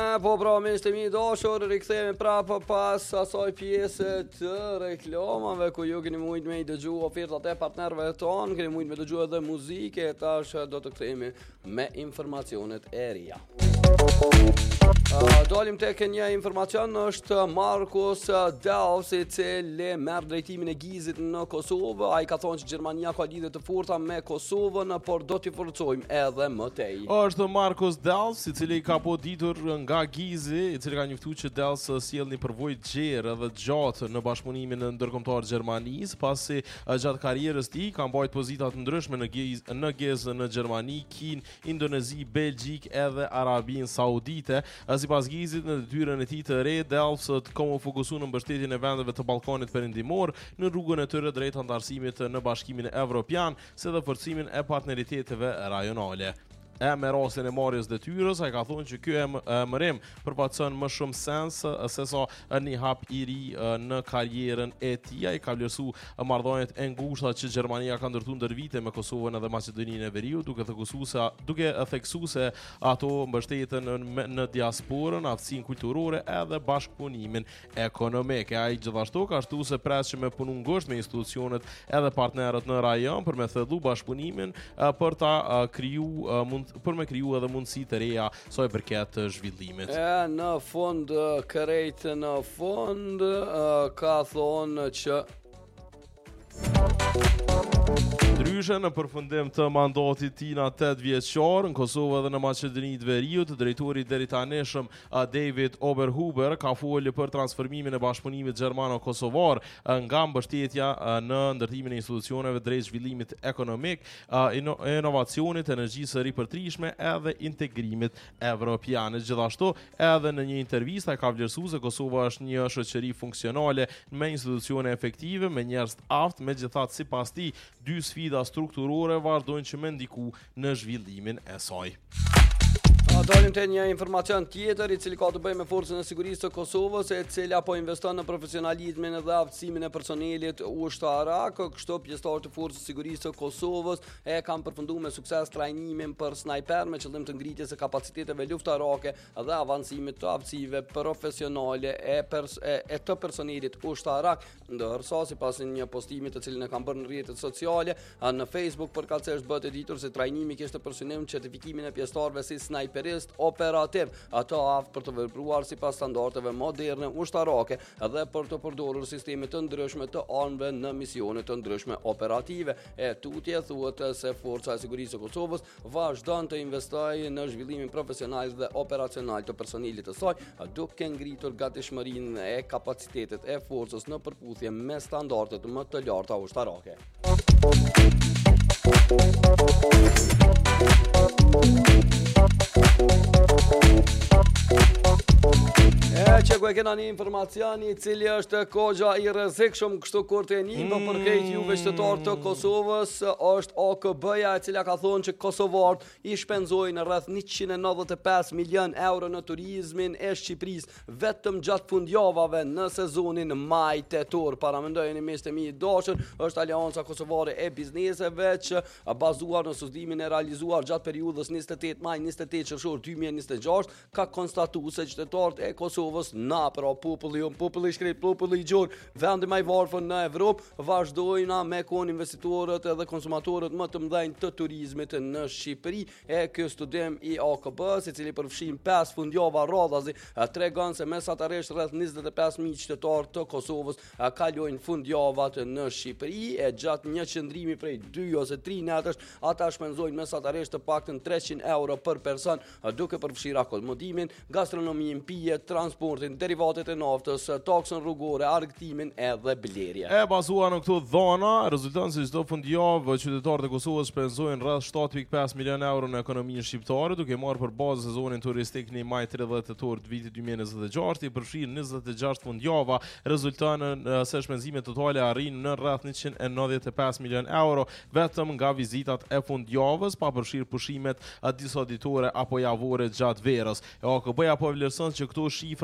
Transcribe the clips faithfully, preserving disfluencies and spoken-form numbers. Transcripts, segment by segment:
po pra miqtë mi dashur, rikthehemi prapë pas asaj pjese të reklamave ku ju keni mujt me i dëgju ofertat e partnerëve tonë, keni mujt me dëgju edhe muzikë, e tash do të kthehemi me informacionet e reja. Uh, Dalim tek një informacion, është Markus Delfs, i cili merr drejtimin e Gizit në Kosovë. Ai ka thonë që Gjermania ka lidhje të forta me Kosovën, por do t'i forcojmë edhe më tej. Është Markus Delfs, i cili ka poditur nga Gizi, i cili ka njoftuar që Delfs sjell një përvojë gjerë dhe gjatë në bashkëpunimin ndërkombëtar Gjermanisë, pasi gjatë karrierës së tij ka mbajtur pozita të ndryshme në Gizë, në Gizë, në Gjermani, Kinë, Indonezi, Belgjik edhe Arabinë Saudite. Sipas Gizit, në detyrën e tij të re, Delfs ka u fokusuar në mbështetjen e vendeve të Ballkanit Perëndimor në rrugën e tyre drejt antarësimit në Bashkimin Evropian, si dhe forcimin e partneriteteve rajonale. E me rastin e marrjes detyrës, ai ka thonë që ky emërim përfaqëson më shumë sens se sa një hap i ri në karrierën e tij. Ai ka vlerësuar marrëdhëniet e ngushta që Gjermania ka ndërtuar ndër vite me Kosovën edhe Maqedoninë e Veriut, duke theksuar se duke theksuar se ato mbështeten në, në diasporën, aftësinë kulturore edhe bashkëpunimin ekonomik. Ai gjithashtu ka shtuar se pres që me punu ngushtë me institucionet edhe partnerët në rajon për me thellë bashkëpunimin për ta krijuar mund për me kriju edhe mundësi të reja sa i përket zhvillimit. E në fund, krejt në fund, ka thonë që Ndryshe, në përfundim të mandatit tij në tetë vjeçar në Kosovë dhe në Maqedoni të Veriut, drejtori deri tanishëm David Oberhuber ka folur për transformimin e bashkëpunimit gjermano-kosovar nga mbështetja në ndërtimin e institucioneve drejt zhvillimit ekonomik, inovacionit, energjisë së ripërtrishme edhe integrimit evropian. Gjithashtu, edhe në një intervistë ka vlerësuar se Kosova është një shoqëri funksionale me institucione efektive, me njerëz të aftë, megjithatë sipas tij, dy sfida strukturore vazhdojnë që me ndiku në zhvillimin e saj. Dalim te një informacion tjetër i cili ka të bëjë me forcën e sigurisë të Kosovës, e cila po investon në profesionalizmin dhe aftësimin e personelit ushtarak. Kështu pjesëtarët e forcës së sigurisë të Kosovës e kanë përfunduar me sukses trajnimin për snajper me qëllim të ngritjes së kapaciteteve luftarake dhe avancimit të aftësive profesionale e, pers e, e të personelit ushtarak. Ndërsa sipas një postimi të cilin e kanë bërë në rrjetet sociale në Facebook, përkatësisht bëhet e ditur se trajnimi kishte përsynim certifikimin e pjesëtarëve si snajper operativ, ato aftë për të vepruar sipas standardeve moderne ushtarake dhe për të përdorur sisteme të ndryshme të armëve në misione të ndryshme operative. E tutje thuhet se Forca e Sigurisë së Kosovës vazhdon të investojë në zhvillimin profesional dhe operacional të personelit të saj, duke ngritur gatishmërinë e kapacitetet e forcës në përputhje me standardet më të larta ushtarake. E që ku e kena një informacioni i cili është kogja i rrezikshëm kështu kur të një mm. për krejt juve qytetarë të Kosovës, është A K B-ja, e cila ka thonë që kosovarët i shpenzojnë rreth njëqind e nëntëdhjetë e pesë milion euro në turizmin e Shqipërisë vetëm gjatë fundjavave në sezonin maj-tetor. Paramendojeni miqtë e mi dashur, është Aleanca Kosovare e Bizneseve që bazuar në studimin e realizuar gjatë periudhës njëzet e tetë maj njëzet e tetë qershor dy mijë e njëzet e gjashtë ka konstatuar se qytetarët e Kosovës, na pra populli, populli i shkret, populli i gjor, vendi më i varfër në Evropë, vazhdojnë me kon investitorët edhe konsumatorët më të mëdhenj të turizmit në Shqipëri. E ky studim i A K B-s, i cili përfshin pesë fundjava radhazi, tregon se mesatarisht rreth njëzet e pesë mijë qytetarë të Kosovës kalojnë fundjavat në Shqipëri, e gjatë një qëndrimi prej dy ose tre natësh, ata shpenzojnë mesatarisht të paktën treqind euro për person, duke përfshirë akomodimin, gastronominë, pije, transportin, derivatet e naftës, taksën rrugore, argëtimin edhe blerje. E bazuar në këto dhëna, rezulton se çdo fundjavë qytetarët e Kosovës shpenzojnë rreth shtatë pikë pesë milion euro në ekonominë shqiptare, duke marrë për bazë sezonin turistik në maj tridhjetë tetor të vitit dy mijë e njëzet e gjashtë, i përfshin njëzet e gjashtë fundjava, rezulton se shpenzimet totale arrin në rreth njëqind e nëntëdhjetë e pesë milion euro vetëm nga vizitat e fundjavës, pa përfshirë pushimet disa ditore apo javore gjatë verës. E A K B-ja po vlerëson që këto shifra po të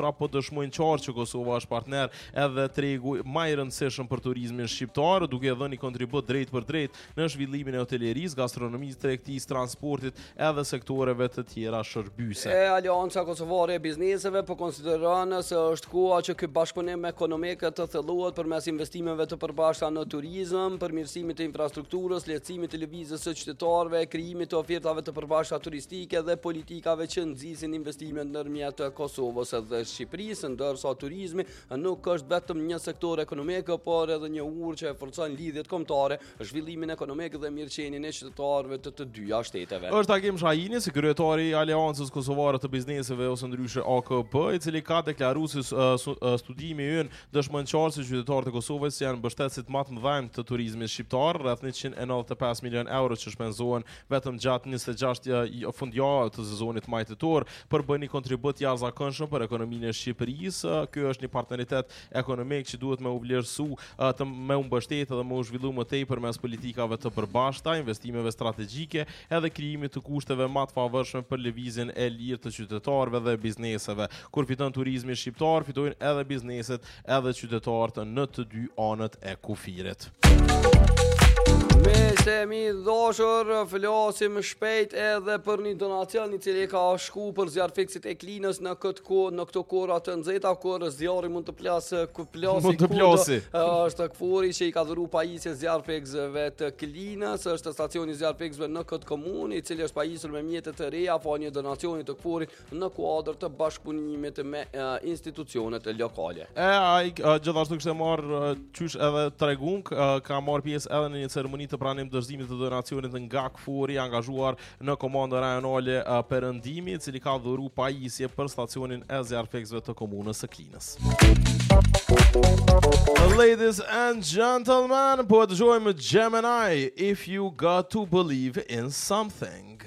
dëshmojnë qartë që Kosova është partner edhe tregu më i rëndësishëm për turizmin shqiptar, duke dhënë një kontribut drejt për drejt në zhvillimin e hotelierisë, gastronomisë, tregtisë, transportit edhe sektoreve të tjera shërbyse. E Alianca Kosovare e Bizneseve po konsideron se është koha që ky bashkëpunim ekonomik të thellohet përmes investimeve të përbashkëta në turizëm, përmirësimit të infrastrukturës, lehtësimit të lëvizjes së qytetarëve, krijimit të ofertave të përbashkëta turistike dhe politikave që nxisin investimet ndërmjet Kosovës dhe Shqipërisë, ndërsa turizmi nuk është vetëm një sektor ekonomik, por edhe një urë që e forcon lidhjet kombëtare, zhvillimin ekonomik dhe mirëqenien e qytetarëve të të dyja shteteve. Është Agim Shahini, si kryetari i Aleancës Kosovare të Bizneseve ose ndryshe A K B, i cili ka deklaruar se studimi i ynë dëshmon qartë se qytetarët e Kosovës janë mbështetësit më të mëdhenj të turizmit shqiptar, rreth njëqind e nëntëdhjetë e pesë milion euro që shpenzohen vetëm gjatë njëzet e gjashtë fundjavë të sezonit maj-tetor për bërë një kontribut jashtëzakonshëm për ekonominë e Shqipërisë. Ky është një partneritet ekonomik që duhet me u vlerësu, të me u mbështetë dhe me u zhvillu më tej përmes politikave të përbashkëta, investimeve strategjike edhe krijimit të kushteve më të favorshme për lëvizjen e lirë të qytetarëve dhe bizneseve. Kur fiton turizmi shqiptar, fitojnë edhe bizneset edhe qytetarët në të dy anët e kufirit. Me se mi dashur, flasim shpejt edhe për një donacion i cili ka shku për zjarfiksit e Klinës në këtë kohë, në këto kohra të nxehta kur zjarri mund të plasë ku plasi mund të plasi. Është Kfuri që i ka dhuru pajisje zjarfiksve të Klinës, është stacioni zjarfiksve në këtë komunë, i cili është pajisur me mjete të reja, pa një donacioni të Kfurit në kuadër të bashkëpunimit me uh, institucionet lokale. E ai uh, gjithashtu kishte marrë uh, qysh edhe tregun, uh, ka marrë pjesë edhe në një ceremoni të pranim dorëzimit të donacionit nga Kfuri, angazhuar në komandën rajonale uh, Perëndimi, i cili ka dhuru pajisje për stacionin e zjarfiksve të komunës së Klinës. Ladies and gentlemen, po dëgjojmë Gemini, If You Got to Believe in Something.